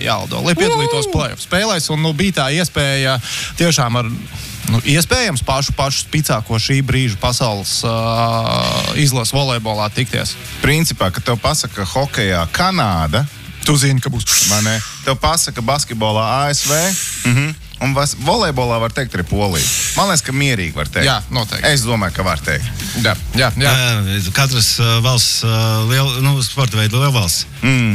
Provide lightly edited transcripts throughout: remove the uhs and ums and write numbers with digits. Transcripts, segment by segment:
jālido, lai piedalītos play-off spēlēs, un bija tā iespēja tiešām ar iespējams pašu spicāko šī brīža pasaules izlases volejbolā tikties. Principā, kad tev pasaka hokejā Kanāda, tu zini, ka būs. Tev pasaka basketbolā ASV, un volejbolā var teikt arī Polija. Man liekas, ka mierīgi var teikt. Jā, noteikti. Es domāju, ka var teikt. Jā. Katras valsts, sporta veidu liela valsts.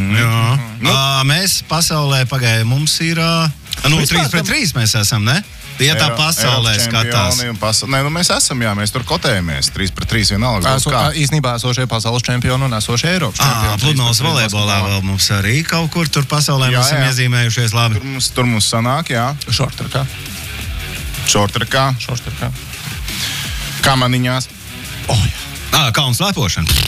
Mēs pasaulē pagaidām mums ir 3-3 mēs esam, ne? Ja tā pasaulē skatās. Mēs esam, mēs tur kotējamies. 3-3 vienalga. Īstenībā esošie pasaules čempioni un esošie Eiropas čempioni. Pludmales volejbolā vēl mums arī kaut kur tur pasaulē mēs esam iezīmējušies labi. Tur mums sanāk, jā. Šortrakā. Kamaniņās. Kalnu slēpošana.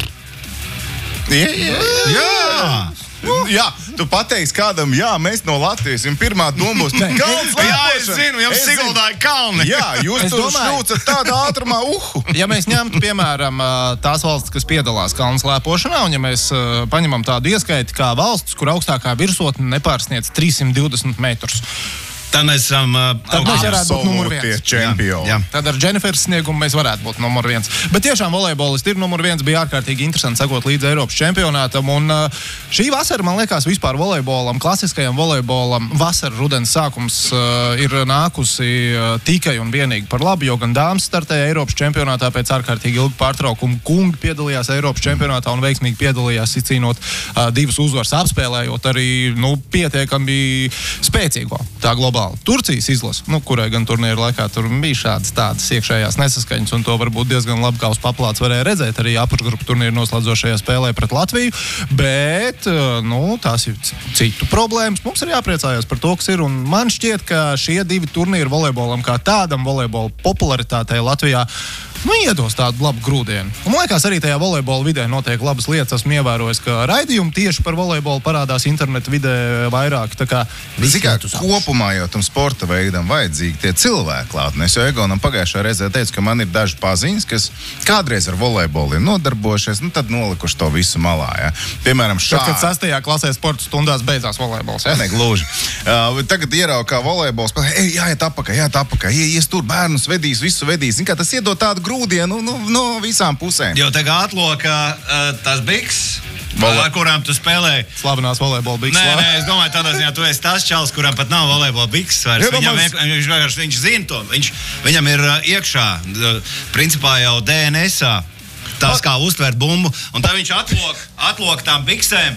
Jā! Jā, tu pateiksi kādam, mēs no Latvijas, un pirmā doma būs kalns slēpošana. Jā, es zinu, jums Siguldā ir kalni. Jā, jūs tur šļūcat tādā ātrumā, Ja mēs ņemtu, piemēram, tās valstis, kas piedalās kalnu slēpošanā, un ja mēs paņemam tādu ieskaiti kā valsts, kur augstākā virsotne nepārsniedz 320 metrus. Tad mēs esam varētu būt numur 1. čempioni. Jā. Tad ar Dženifers sniegumu mēs varētu būt numur 1. Bet tiešām volejbolisti ir numur 1. Bija ārkārtīgi interesanti sekot līdz Eiropas čempionātam. Un šī vasara, man liekas, vispār volejbolam, klasiskajam volejbolam, vasara rudens sākums ir nākusi tikai un vienīgi par labu, jo gan dāmas startēja Eiropas čempionātā pēc ārkārtīgi ilga pārtraukuma. Kungi piedalījās Eiropas čempionātā un veiksmīgi piedalījās izcīnot 2 uzvaras, apspēlējot arī pietiekami spēcīgo tā globāli. Turcijas izlase, kurai gan turnīra laikā tur bija šādas tādas iekšējās nesaskaņas, un to varbūt diezgan labi kā uz paplāts varēja redzēt arī apakšgrupu turnīra noslēdzošajā spēlē pret Latviju, bet, tās ir citu problēmas. Mums ir jāpriecājās par to, kas ir, un man šķiet, ka šie 2 turnīri volejbolam kā tādam volejbola popularitātei Latvijā iedos tādu labu grūdienu. Un, man liekas, arī tajā volejbola vidē notiek labas lietas. Esmu ievērojis, ka raidījumi tieši par volejbolu parādās internetu vidē vairāk. Tā kā kopumā jau tam sporta veidam vajadzīgi tie cilvēki klāt. Es jau Egonam pagājušajā reizē teicu, ka man ir daži paziņas, kas kādreiz ar volejbolu ir nodarbojušies, tad nolikuši to visu malā. Ja? Piemēram, šādi. Kad 6. klasē sporta stundās beidzās volejbols. Ja? Ne, gluži. Tagad ierauga, kā volejbols, jāiet apakaļ, ies tur, bērnus vedīs, visu vedīs. Kā tas iedod tādu grūdienu no visām pusēm. Jo tagad atloka tās biks, ar kurām tu spēlēji. Slavenās volejbola biks. Nē, es domāju, tādā ziņā tu esi tas čals, kuram pat nav volejbola biks vairs. Viņš zina to. Viņam ir iekšā, principā jau DNS-ā, tās kā uztvērt bumbu, un tad viņš atlok tām biksēm,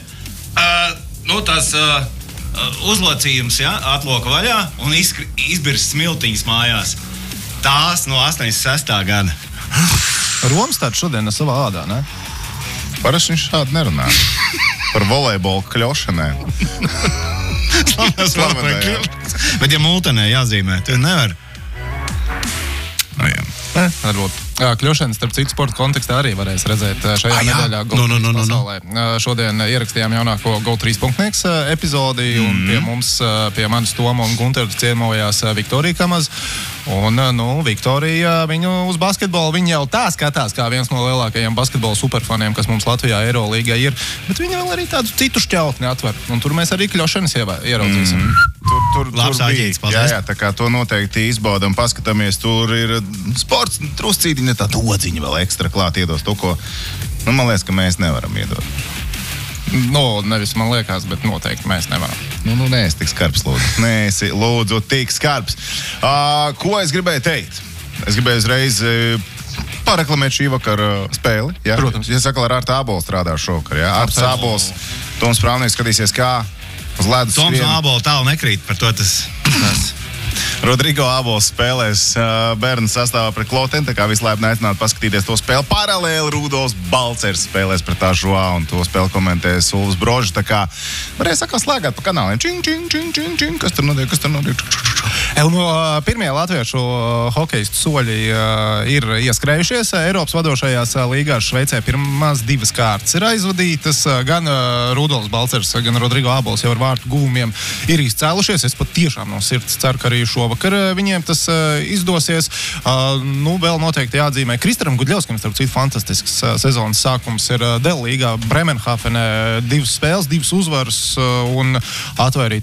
tās uzlocījums, atloka vaļā, un izbirst smiltiņas mājās. Tās no 86. gada. Romstards šodien ir savā ādā, ne? Parasti viņš šādi nerunā. Par volejbolu kļošanai. Bet ja multenē jāzīmē, tu nevar. Varbūt. Kļošanas, starp citu, sporta kontekstā arī varēs redzēt šajā nedēļā GO3 pasaulē. Šodien ierakstījām jaunāko GO3 punktnieks epizodi, un pie manis Toma un Gunteru ciemojās Viktorija Kamaz. Un, Viktorija, viņu uz basketbolu, viņa jau tā skatās kā viens no lielākajiem basketbola superfaniem, kas mums Latvijā Eirolīgā ir, bet viņa vēl arī tādu citu šķautni atver, un tur mēs arī kļošanas ieraudzīsim. Tur bija, tā kā to noteikti izbaudam, paskatāmies, tur ir sports, truscītiņa, tāda odziņa vēl ekstra klāt iedos to, ko, man liekas, ka mēs nevaram iedot. Nevis man liekas, bet noteikti mēs nevaram. Nē, es tik skarbs, lūdzu. Nē, esi, lūdzu, tik skarbs. Ko es gribēju teikt? Es gribēju uzreiz pareklamēt šī vakara spēli. Ja? Protams. Ja saka, ar Artu Ābolu strādā šovakar. Ja? Arts Ābols, Toms Prāvnieks skatīsies, kā uz ledus Toms no Ābola tālu nekrīt, par to tas. Rodrigo Ābols spēlēs bērnu sastāvā pret Kloteni, tā kā vislaipni aicinātu paskatīties to spēli. Paralēli Rudolfs Balcers spēlēs pret Ažuā, un to spēli komentēs Ulvs Brožs, tā kā varēs atkal slēgāt pa kanāliem. Čing, kas tur notiek? Pirmie latviešu hokeistu soļi ir ieskrējušies Eiropas vadošajās līgās. Šveicē pirmās 2 kārtas ir aizvadītas. Gan Rudolfs Balcers, gan Rodrigo Ābols jau ar vārtu guvumiem ir izcēlušies. Es pat tiešām no sirds ceru, ka arī šovakar viņiem tas izdosies. Vēl noteikti jāatzīmē Kristaram Gudļevskim, starp citu fantastisks sezonas sākums ir Dēl līgā Bremenhāfenē 2 spēles, 2 uzvaras un atvairīt